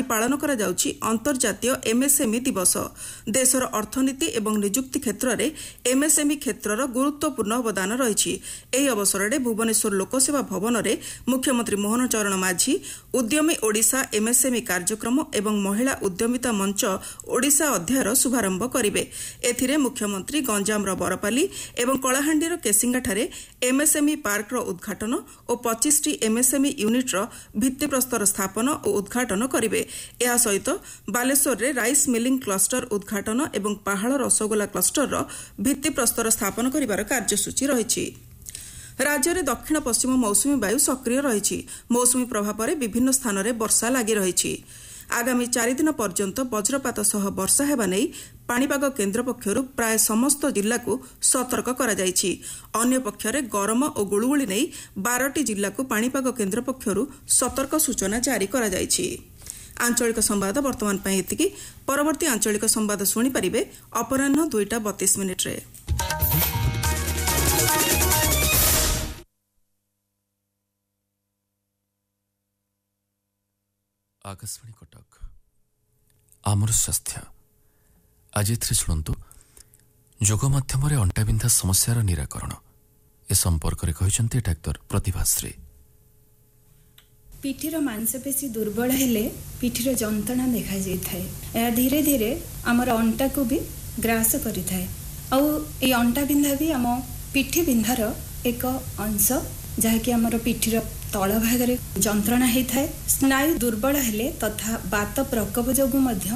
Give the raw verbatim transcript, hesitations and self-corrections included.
पालन करा जाउछि अंतर्जातीय एमएसएमई दिवस। देशर अर्थनीति एवं निजुक्ति क्षेत्र में एमएसएमई क्षेत्रर गुरुत्वपूर्ण अवदान रही। एही अवसर में भुवनेश्वर लोकसेवा भवन में मुख्यमंत्री मोहन चरण माझी उद्यमी ओडिशा एमएसएमई कार्यक्रम एवं महिला उद्यमिता मंच ओडिशा अध्यायर शुभारंभ करिवे। एथिरे मुख्यमंत्री गंजामर बरपाली एवं कलाहांडीर केसिंगाठारे एमएसएमई पार्कर उद्घाटन और पच्चीस टी एमएसएमई यूनिट्र भित्तिप्रस्तर स्थापन और उद्घाटन करिवे। एहा सहित बालेश्वर रे राइस मिलिंग क्लस्टर उद्घाटन एवं पहाड़ रसगोला क्लस्टर भित्तिप्रस्तर स्थापन करिवार कार्यसूची रही। राज्य में दक्षिण पश्चिम मौसुमी वायु सक्रिय रही। मौसुमी प्रभाव में विभिन्न स्थान में वर्षा लगी रही। आगामी चार दिन पर्यंत वज्रपात सह वर्षा हेबा नै पाणीपाग केन्द्र पक्षरु प्राय समस्त जिल्ला को सतर्क करा जायछि। अन्य पक्षरे गरम और गुळुगुळी नै बारह जिल्ला को पाणीपाग केन्द्र पक्षरु सतर्क सूचना जारी करा जायछि। आंचलिक संवाद वर्तमान पई एतिकी। परवर्ती आंचलिक संवाद सुनि परिबे अपराह्न दुईटा बत्तीस मिनिट रे। आकाशवाणी कटक आमर स्वास्थ्य आज शुणु जोग माध्यम अंटाबिंधा समस्यार निराकरण ए संपर्क में डाक्तर प्रतिभाश्री। पिठीर मांसपेशी दुर्बल हेले पिठीर जंत्रणा देखा जाए। यह धीरे धीरे आमर अंटा को भी ग्रास करिथाए। आउ ए अंटा बिंधा भी आम पिठी बिंधार एक अंश जहाँकि आमर पिठीर तल भाग जंत्रणा होता है। स्नायु दुर्बल हेले तथा बात प्रकोप जोगु मध्य